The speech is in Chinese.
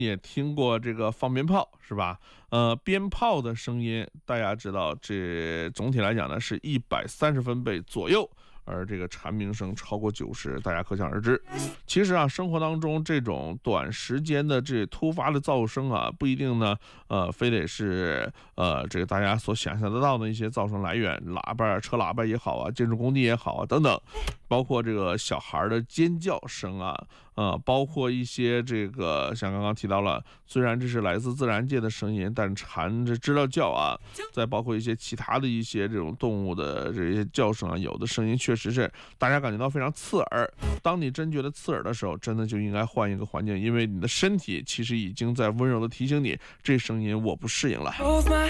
也听过这个放鞭炮是吧？鞭炮的声音，大家知道，这总体来讲呢是130分贝左右，而这个蝉鸣声超过90，大家可想而知。其实啊，生活当中这种短时间的这突发的噪声啊，不一定呢，非得是这个大家所想象得到的一些噪声来源，喇叭、车喇叭也好啊，建筑工地也好啊，等等。包括这个小孩的尖叫声啊，包括一些这个像刚刚提到了，虽然这是来自自然界的声音，但蝉这知道叫啊，再包括一些其他的一些这种动物的这些叫声啊，有的声音确实是大家感觉到非常刺耳。当你真觉得刺耳的时候，真的就应该换一个环境，因为你的身体其实已经在温柔的提醒你，这声音我不适应了。